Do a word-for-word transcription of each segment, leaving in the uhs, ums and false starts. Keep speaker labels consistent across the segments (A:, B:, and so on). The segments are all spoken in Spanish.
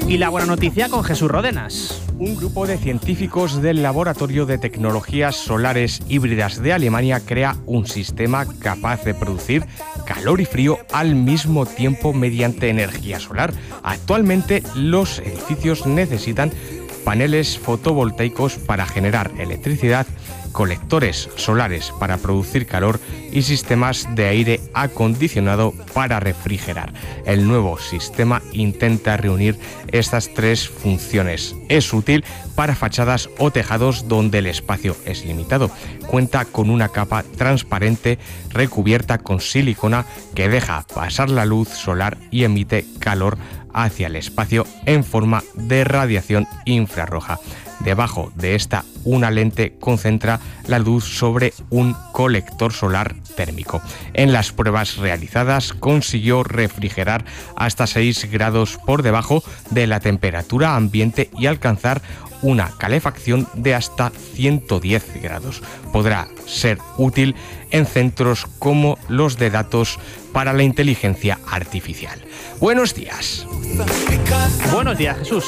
A: Y la buena noticia con Jesús Rodenas.
B: Un grupo de científicos del Laboratorio de Tecnologías Solares Híbridas de Alemania crea un sistema capaz de producir calor y frío al mismo tiempo mediante energía solar. Actualmente los edificios necesitan paneles fotovoltaicos para generar electricidad, colectores solares para producir calor y sistemas de aire acondicionado para refrigerar. El nuevo sistema intenta reunir estas tres funciones. Es útil para fachadas o tejados donde el espacio es limitado. Cuenta con una capa transparente recubierta con silicona que deja pasar la luz solar y emite calor hacia el espacio en forma de radiación infrarroja. Debajo de esta, una lente concentra la luz sobre un colector solar térmico. En las pruebas realizadas consiguió refrigerar hasta seis grados por debajo de la temperatura ambiente y alcanzar una calefacción de hasta ciento diez grados. Podrá ser útil en centros como los de datos para la inteligencia artificial. Buenos días.
A: Buenos días, Jesús.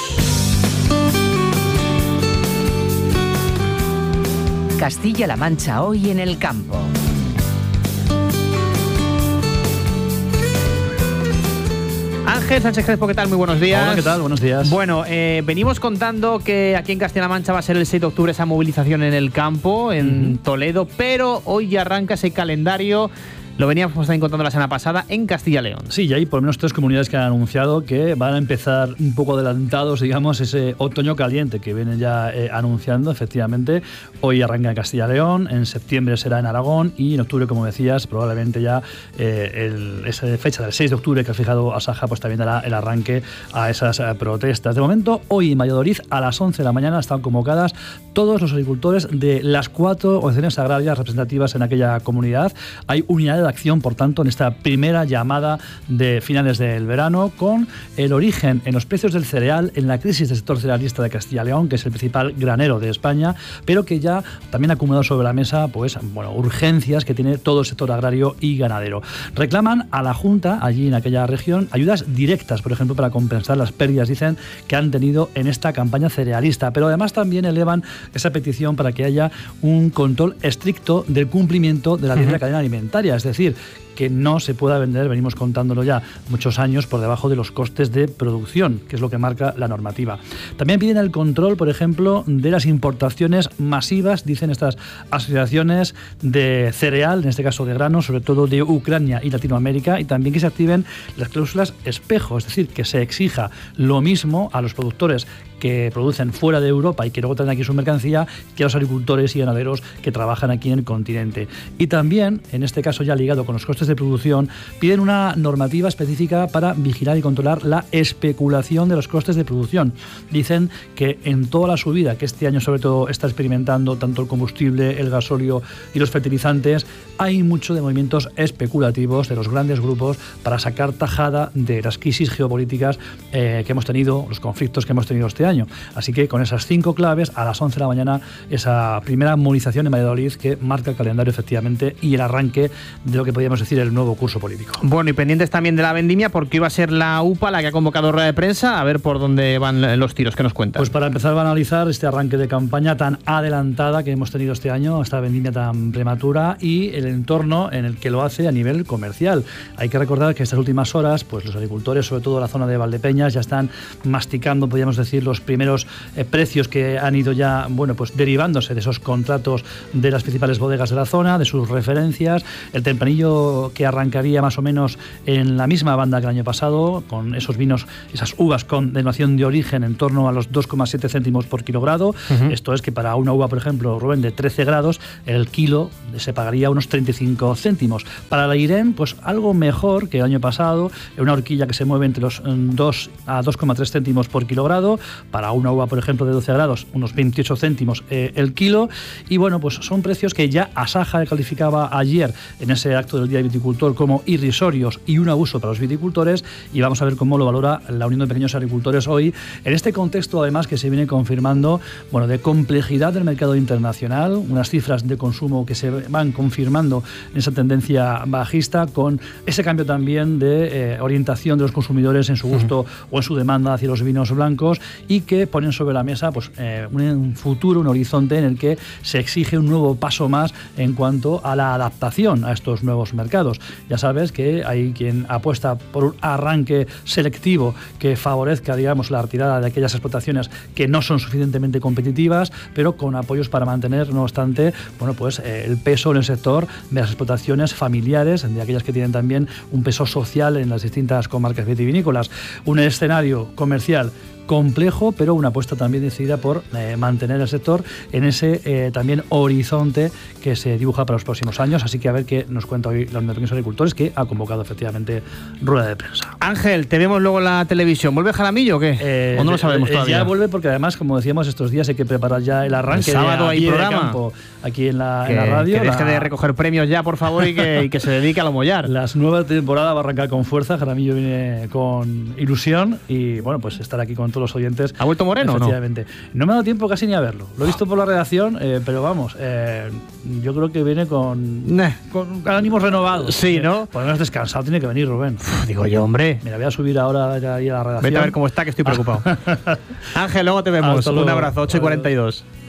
C: Castilla-La Mancha hoy en el campo.
A: Ángel Sánchez Crespo, ¿qué tal? Muy buenos días.
D: Hola, ¿qué tal? Buenos días.
A: Bueno, eh, venimos contando que aquí en Castilla-La Mancha va a ser el seis de octubre esa movilización en el campo, en uh-huh. Toledo, pero hoy ya arranca ese calendario. Lo veníamos también contando la semana pasada en Castilla y León.
D: Sí, y hay por lo menos tres comunidades que han anunciado que van a empezar un poco adelantados, digamos, ese otoño caliente que vienen ya eh, anunciando, efectivamente. Hoy arranca en Castilla y León, en septiembre será en Aragón y en octubre, como decías, probablemente ya eh, el, esa fecha del seis de octubre que ha fijado Asaja, pues también dará el arranque a esas eh, protestas. De momento, hoy en Valladolid, a las once de la mañana, están convocadas todos los agricultores de las cuatro organizaciones agrarias representativas en aquella comunidad. Hay unidades de acción, por tanto, en esta primera llamada de finales del verano, con el origen en los precios del cereal, en la crisis del sector cerealista de Castilla y León, que es el principal granero de España, pero que ya también ha acumulado sobre la mesa pues, bueno, urgencias que tiene todo el sector agrario y ganadero. Reclaman a la Junta, allí en aquella región, ayudas directas, por ejemplo, para compensar las pérdidas, dicen, que han tenido en esta campaña cerealista, pero además también elevan esa petición para que haya un control estricto del cumplimiento de la ley de la cadena alimentaria, es decir, que no se pueda vender, venimos contándolo ya muchos años, por debajo de los costes de producción, que es lo que marca la normativa. También piden el control, por ejemplo, de las importaciones masivas, dicen estas asociaciones, de cereal, en este caso de grano, sobre todo de Ucrania y Latinoamérica, y también que se activen las cláusulas espejo, es decir, que se exija lo mismo a los productores que producen fuera de Europa y que luego traen aquí su mercancía que a los agricultores y ganaderos que trabajan aquí en el continente. Y también, en este caso ya ligado con los costes de producción, piden una normativa específica para vigilar y controlar la especulación de los costes de producción. Dicen que en toda la subida que este año sobre todo está experimentando tanto el combustible, el gasóleo y los fertilizantes, hay mucho de movimientos especulativos de los grandes grupos para sacar tajada de las crisis geopolíticas eh, que hemos tenido, los conflictos que hemos tenido este año. Así que con esas cinco claves, a las once de la mañana, esa primera movilización en Valladolid que marca el calendario efectivamente y el arranque de lo que podríamos decir el nuevo curso político.
A: Bueno, y pendientes también de la vendimia, porque iba a ser la U P A la que ha convocado rueda de prensa, a ver por dónde van los tiros, que nos cuentan.
D: Pues para empezar a analizar este arranque de campaña tan adelantada que hemos tenido este año, esta vendimia tan prematura y el entorno en el que lo hace a nivel comercial. Hay que recordar que estas últimas horas, pues los agricultores, sobre todo la zona de Valdepeñas, ya están masticando, podríamos decir, los primeros eh, precios que han ido ya, bueno, pues derivándose de esos contratos de las principales bodegas de la zona, de sus referencias, el tempranillo que arrancaría más o menos en la misma banda que el año pasado, con esos vinos, esas uvas con denominación de origen en torno a los dos coma siete céntimos por kilogrado. Uh-huh. Esto es que para una uva, por ejemplo, Rubén, de trece grados, el kilo se pagaría unos treinta y cinco céntimos. Para la Irén, pues algo mejor que el año pasado, una horquilla que se mueve entre los dos a dos coma tres céntimos por kilogrado. para una uva, por ejemplo, de doce grados, unos veintiocho céntimos eh, el kilo. Y bueno, pues son precios que ya Asaja calificaba ayer en ese acto del Día del Viticultor como irrisorios y un abuso para los viticultores, y vamos a ver cómo lo valora la Unión de Pequeños Agricultores hoy, en este contexto además que se viene confirmando, bueno, de complejidad del mercado internacional, unas cifras de consumo que se van confirmando en esa tendencia bajista, con ese cambio también de eh, orientación de los consumidores en su gusto uh-huh. o en su demanda hacia los vinos blancos, y que ponen sobre la mesa pues eh, un futuro, un horizonte en el que se exige un nuevo paso más en cuanto a la adaptación a estos nuevos mercados. Ya sabes que hay quien apuesta por un arranque selectivo que favorezca, digamos, la retirada de aquellas explotaciones que no son suficientemente competitivas, pero con apoyos para mantener, no obstante, bueno, pues eh, el peso en el sector de las explotaciones familiares, de aquellas que tienen también un peso social en las distintas comarcas vitivinícolas. Un escenario comercial complejo, pero una apuesta también decidida por eh, mantener el sector en ese eh, también horizonte que se dibuja para los próximos años. Así que a ver qué nos cuenta hoy la Unión de Pequeños Agricultores, que ha convocado efectivamente rueda de prensa.
A: Ángel, te vemos luego en la televisión. ¿Vuelve Jaramillo o qué?
D: Eh,
A: ¿O no lo sabemos
D: eh,
A: todavía?
D: Ya vuelve, porque además, como decíamos, estos días hay que preparar ya el arranque.
A: El sábado
D: de,
A: hay
D: aquí
A: programa.
D: De campo, aquí en la,
A: que,
D: en la radio.
A: Que deje
D: la,
A: de recoger premios ya, por favor, y que, y que se dedique a lo mollar.
D: La nueva temporada va a arrancar con fuerza. Jaramillo viene con ilusión y, bueno, pues estar aquí con todos los oyentes.
A: ¿Ha vuelto Moreno?
D: Efectivamente. No? no me ha dado tiempo casi ni a verlo. Lo he visto por la redacción, eh, pero vamos, eh, yo creo que viene con,
A: Nah.
D: con ánimos renovados.
A: Sí, ¿no?
D: Por lo menos descansado tiene que venir, Rubén.
A: Uf, digo yo, hombre.
D: Mira, voy a subir ahora ahí a la redacción.
A: Vete a ver cómo está, que estoy preocupado. Ángel, luego te vemos.
D: Hasta luego.
A: Un abrazo, ocho y cuarenta y dos.